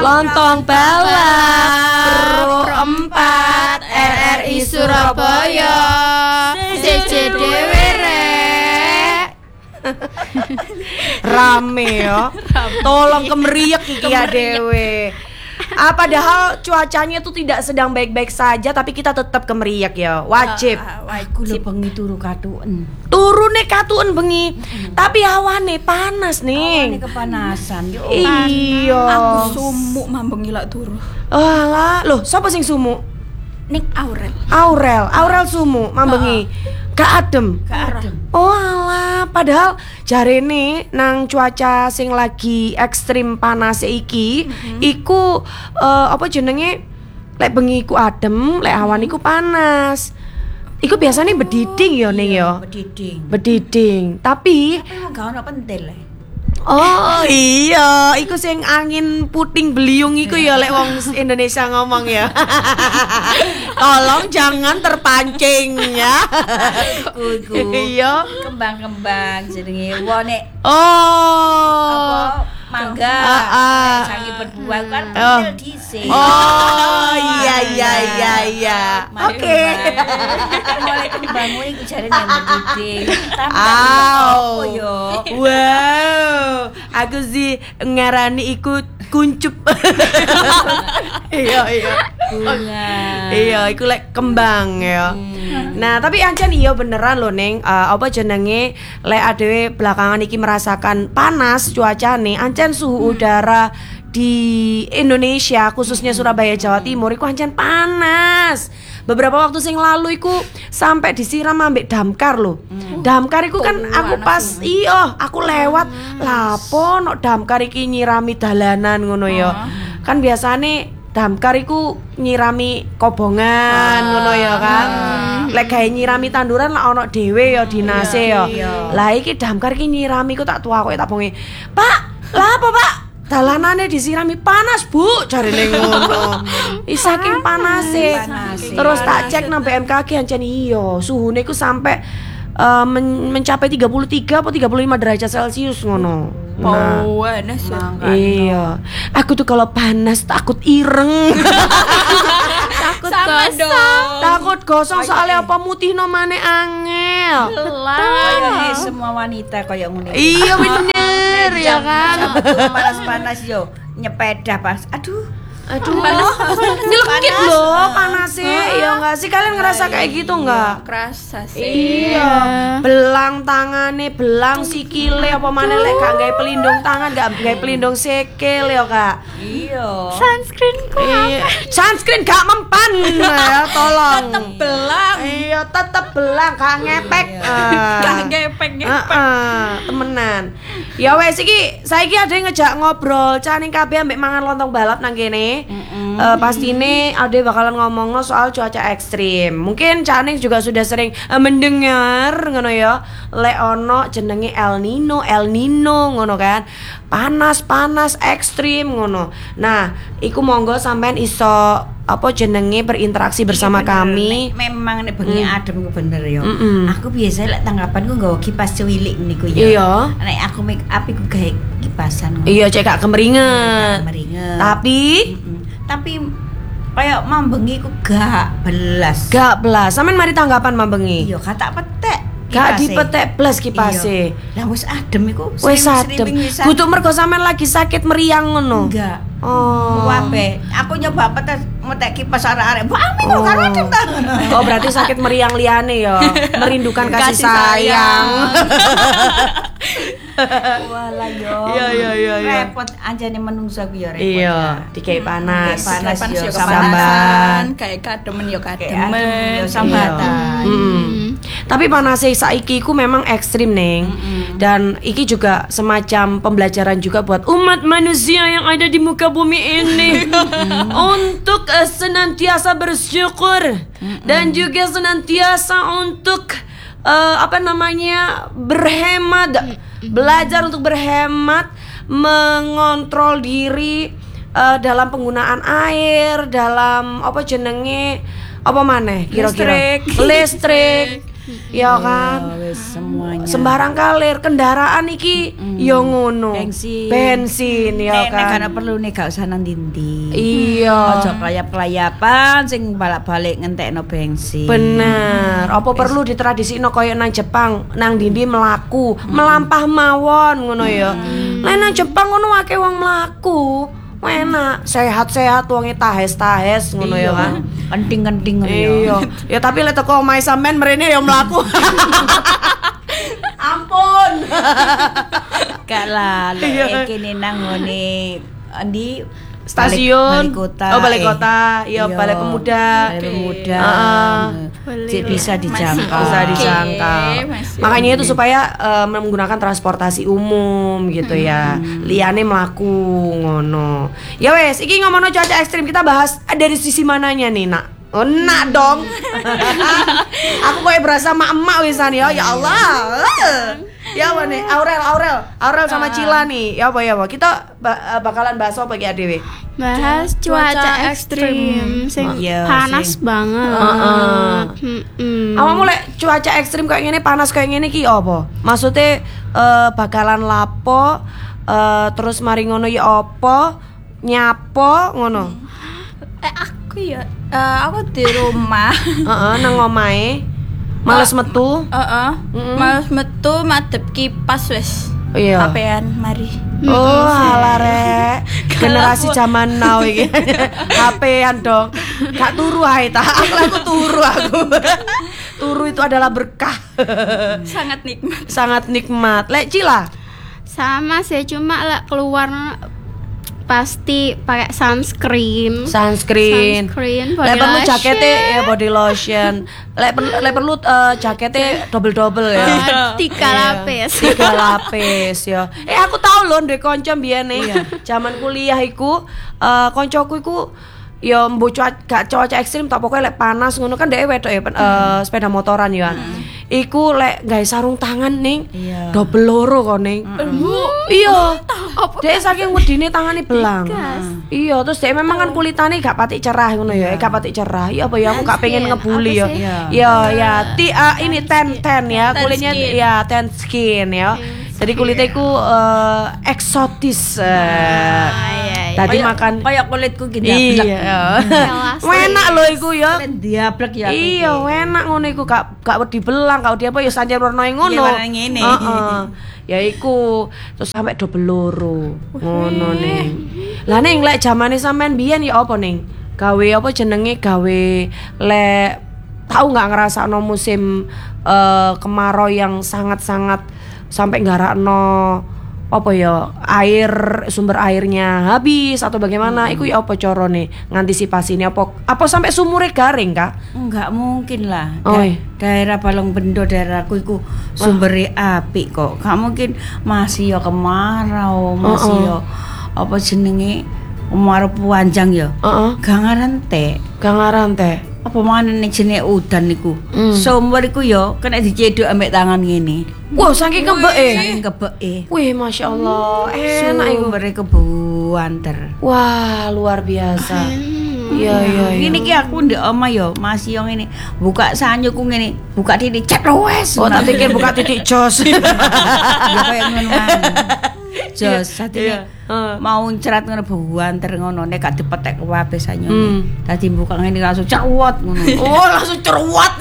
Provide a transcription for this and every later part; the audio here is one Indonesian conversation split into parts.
Lontong balap Pro 4 RRI Surabaya CCDW rek. Rame ya. Tolong kemeriak iki ya dewe. Padahal cuacanya tuh tidak sedang baik-baik saja, tapi kita tetap kemeriak ya, wajib. Aku lho bengi turu katuen. Turune katuen bengi, tapi hawane panas nih. Awane kepanasan yo. Iya. Aku sumuk mambengi lak turu. Alah, loh, sapa sing sumuk? Ning Aurel. Aurel sumuk mambengi. Gak adem. Oh alah, padahal jarene nang cuaca sing lagi ekstrim panas iki, iku apa jenenge lek bengi iku adem, lek awan iku panas. Iku biasanya bediding ya ning ya. Bediding. Tapi gak ono pentil. oh iya, iku sing angin puting beliung iku ya lek wong Indonesia ngomong ya. Tolong jangan terpancing ya. Iya. Kembang-kembang jenenge wone. Oh. Apa mangga. Sangi berbuah kan pentil dhisik. Oh iya. Oke. Mulai kembang iku jarene yang bediding. Tapi Aw. yo. Wow, aku sih ngarani ikut kuncup. Iya. Bunga. Iya, iku lek kembang ya. Nah, tapi ancen iya beneran loh Neng, apa jenenge lek adewe belakangan iki merasakan panas cuacane, ancen suhu udara di Indonesia khususnya Surabaya Jawa Timur iku ancen panas. Beberapa waktu sing lalu iku sampai disiram ambek damkar loh. Damkar iku kan aku pas aku lewat lapo no damkar iki nyirami dalanan ngono ya. Kan biasane damkar iku nyirami kobongan ngono ya kan. Lek gawe nyirami tanduran lah ono dhewe ya dinase ya. Lah iki damkar iki nyirami ku tak tua kok tak bonge. Pak, lah apa Pak? Dalanane disirami panas Bu, jarine ngono. Saking panase. Terus tak cek nang BMKG ancen iya, suhune iku sampai mencapai 33 atau 35 derajat Celcius ngono. Panas ya. Iya. Aku tuh kalau panas takut ireng. Takut Takut gosong soalnya apa mutihno maneh angel. Lah semua wanita koyo ngene. Iya bener ya kan. Panas-panas yo nyepeda pas. Aduh, nyelekit loh panasnya. Ya enggak sih, kalian ngerasa kayak gitu enggak? Kerasa sih. Iya. Belang tangane, belang sikile apa maneh lek gak gawe pelindung tangan, gak gawe pelindung sikil ya, Kak. iya. Sunscreenku Sunscreen gak mempan ya, tolong. tetep belang. Iya, tetep belang, gak ngepek. Gak ngepek. Temenan. Ya wes iki saiki ada yang ngejak ngobrol, caning kabeh ambek mangan lontong balap nang kene. Pastine ade bakalan ngomongno soal cuaca ekstrim. Mungkin Caning juga sudah sering mendengar ngono ya. Lek ono jenenge El Nino ngono kan. Panas ekstrim ngono. Nah, iku monggo sampean iso apa jenenge berinteraksi bersama kami. Memang nek bengi adem ku bener ya. Aku biasa lek tanggapanku nggawa kipas cuwilik niku ya. Iya. Nek aku make up iku gawe kipasan. Iya, cek gak kemeringet. Tapi kayak mambengi ku gak belas. Sampean mari tanggapan mambengi. Iya, kata petek. Gak dipetek plus kipase. Lah wis adem iku. Wis adem. Kudu mergo sampean lagi sakit meriang ngono. Enggak. Oh. Wabe. Aku nyoba metek kipas arek-arek. Bami kok karo adem ta. Oh, berarti sakit meriang liane ya. Merindukan kasih sayang. Walah yo. Iya. Repot anjane menungso ku yo repot. Iya, dikei panas. Panas yo kepanasan, kayak kademen yo kademen. Yo sambatan. Tapi panasnya saiki ku memang ekstrim Neng. Dan iki juga semacam pembelajaran juga buat umat manusia yang ada di muka bumi ini. Untuk senantiasa bersyukur dan juga senantiasa untuk berhemat. Belajar untuk berhemat, mengontrol diri dalam penggunaan air, dalam apa jenenge apa maneh kira-kira listrik Ya kan? Wis semuanya. Sembarang kalir kendaraan iki yo ngono. Bensin ya Nek kan. karena perlu nih gak usah nang ndi. Iya. Ojo kelayapan sing balak-balik ngentekno bensin. Bener. Apa perlu ditradisikno koyo nang Jepang, nang ndi mlaku, melampah mawon ngono ya. Lah nang Jepang ngono akeh wong mlaku. Enak, sehat-sehat wonge tahes-tahes ngono ya kan. Kenting-kenting ngono ya. Iya. Ya tapi lek teko omahe sampean mrene ya mlaku. Ampun. Gak lah, Iya. lek kene nang ngene endi Stasiun. Balai kota. Oh, balai kota. Iya, balai pemuda. Balai pemuda. Boleh. Cik bisa dijangkau. Bisa Oke, dijangkau. masih Makanya itu supaya menggunakan transportasi umum gitu ya. Liane melaku ngono. Ya wes, iki ngomongno cuaca ekstrim kita bahas dari sisi mananya nih, Nak? Oh, nak dong. Aku kayak berasa emak wisan ya. Ya Allah. Ya apa nih? Aurel sama Cila nih. Ya apa. Kita bakalan bahas apa iki adewe? Bahas cuaca ekstrim sing Iya, panas sing. banget. Awakmu lek cuaca ekstrim kayak gini, panas kayak gini ki apa? Maksudnya bakalan lapo terus mari ngono ya apa? Nyapo ngono. Aku ya aku di rumah. Heeh, nang omahe. Males metu. Males metu madep kipas wis. Iya. Kapean mari. Oh, alah rek. Generasi zaman now iki. HP-an dong. Gak turu ae ta. Aku turu aku. Turu itu adalah berkah. Sangat nikmat. Sangat nikmat. Lek Cila. Sama sih cuma lah keluar pasti pakai sunscreen. Sunscreen. Body Lek perlu lotion. jaketnya ya body lotion. Lek perlu jaketnya double ya. Tiga lapis. 3 lapis ya. Aku tahu loh ndek kanca mbiyen zaman kuliah iku koncoku iku ya mbok gak cuaca ekstrim tak pokoknya lek panas ngono kan dhek wedok ya sepeda motoran ya. Iku lek gawe sarung tangan ning Iya. double loro kok ning. Iya. Dhek saking wedine tangane belang. Iya, terus dhek memang kan kulitane gak patik cerah ngono ya, gak patik cerah. Iya apa ya aku gak pengen ngebully ya. Iya, ya. Ini ten ya, Tan kulitnya skin. ya ten skin ya. Jadi kulitnya iku eksotis. Tadi makan kayak kulitku gini. iya. Elastis. Enak loh iku ya. Diablek ya. Iya, enak ngono iku gak wedi belang, gak wedi apa ya sancen warnane ngono. Iya, warnane ngene. Heeh. Ya iku terus sampai double loro. Ngono ning. Lah ning lek zamane sampean biyen ya apa ning? Gawe apa jenenge gawe lek tahu nggak ngerasakno musim kemarau yang sangat-sangat sampai nggarakno apa ya sumber airnya habis atau bagaimana iku ya apa carane ngantisipasine apa sampai sumure garing Kak? Enggak mungkin lah. Oh, iya. Daerah Balong Bendo daerahku iku sumbere api kok. Gak mungkin masih ya kemarau, masih ya apa jenenge kemarau panjang ya. Gak ngarante. Gak ngarante. Apa mana nih jenenge udan niku. Sumber iku ya kena dicedhok ambek tangan ngene. Wah, saking kebeke. Saking kebeke. Wih, Masya Allah, enak iku. Sumber kebuanter. Wah, luar biasa. Iya. Ini ki aku ndek oma yo masih yang ini buka sanyuku ngene, buka titik cek wes. Oh, tak pikir buka titik jos. Ya kayak ngono. Jos satine mau cerat ngono buanter ngono nek gak dipetek wae sanyune. Dadi buka ngene langsung cawot ngono. Oh, langsung cerwat.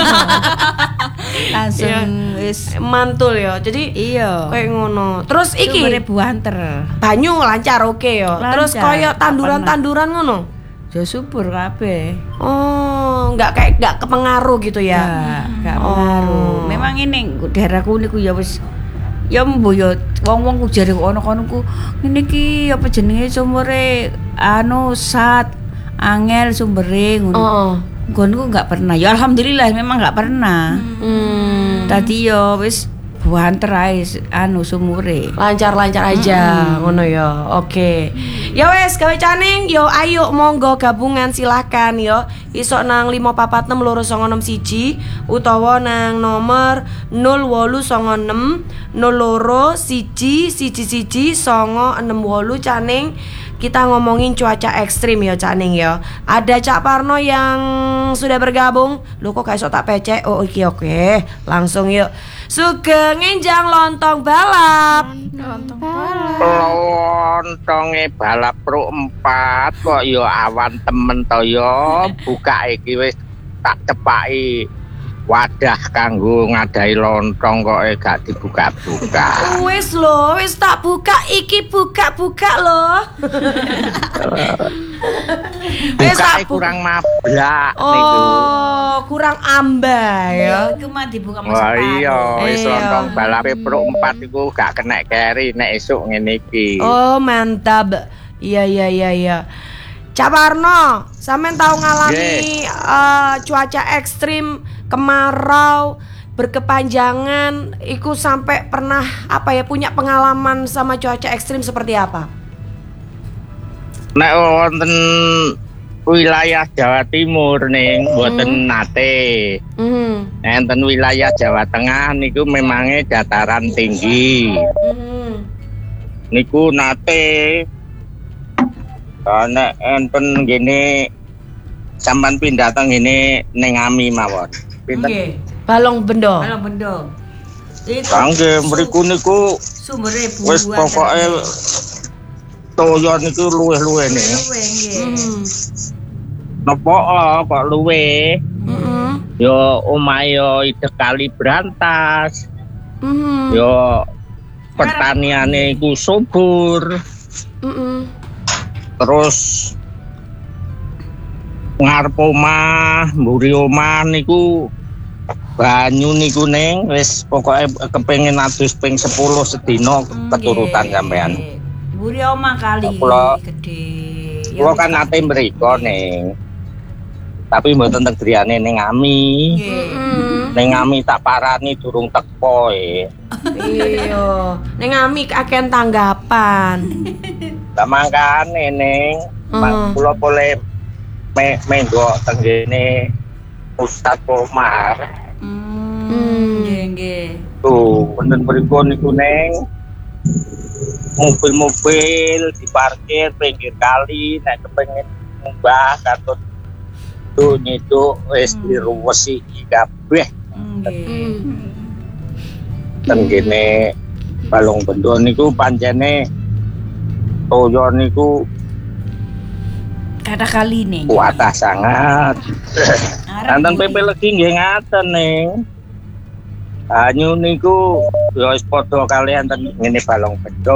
Langsung wis Mantul ya. Jadi iya. kayak ngono. Terus iki Sumber buanter. banyu lancar oke ya. Terus Lancar. kayak tanduran-tanduran ngono. Jo subur kabeh. Oh, nggak kepengaruh gitu ya. Gak pengaruh. Memang ini daerahku niku ya wis ya mbo ya wong-wong ku jare ono kono ku ngene iki apa jenenge sumure sat angel sumbere ngono. Oh. Nggonku enggak pernah. Ya alhamdulillah memang enggak pernah. Tadi ya wis buanter ae sumure. Lancar-lancar aja ngono ya. Oke. Ya wes gawe caning yo ayo monggo gabungan silahkan yo. Isok nang 5462961 utawa nang nomor 0896 02 1 1 1 1 968 caning kita ngomongin cuaca ekstrim ya Cak Ning ya. Ada Cak Parno yang sudah bergabung. Loh kok gak iso tak pecek? Oh iki oke. Langsung yuk. Sugeng enjang lontong balap. Lontonge balap pro 4 kok ya awan temen to ya. Buka iki wis tak cepaki wadah kanggo ngadahi lontong kok gak dibuka-buka. Wis lho, wis tak buka iki buka-buka lho. Wis Buka tak kurang mablak niku. Oh, kurang amba ya. Iku mah dibuka Wah iya, wis Iya. lontong balape pro 4 iku gak kena keri nek esuk ngene iki. Oh, mantap. Iya. Cak Parno, sampean tahu ngalami cuaca ekstrim, kemarau berkepanjangan, iku sampai pernah punya pengalaman sama cuaca ekstrim seperti apa? Nek wonten wilayah Jawa Timur ning mboten nate. Enten wilayah Jawa Tengah niku memangnya dataran tinggi. Niku nate nek enten gini sampean pindah teng ngene ning Ami mawon. Pinten? Nggih. Balong bendo. Balong bendo. Iku Kangge mriku niku sumbere wis pokoke toyo niku luwih-luwih nih. Napa kok luwih? Yo omahe yo ide kali brantas. Yo pertaniane iku subur. Terus ngarep omah, mburi omah niku banyu niku ning wis pokoke kepengin adus ping 10 sedina keturutan sampean. Mburi omah kali Kula- gede. Kula kan nate mriko ning. Tapi mboten teng griyane ning Ami. Ning Ami tak parani durung teko e. Iya, ning Ami akehan tanggapan. Lah mangkane ning kula boleh menggo teng kene Ustaz Komar. Nggih. Tuh, wonten mriku niku ning mobil-mobil diparkir pinggir kali nek kepengin munggah katut tuh nyeduk wis diruwesi kabeh ten kene Balong Bendo niku pancene toyo niku Kata kali nih. kuatah sangat. Nanten PP legi nggih ngaten ning. Banyu niku ya wis padha kalian ten ngene Balong Bendo.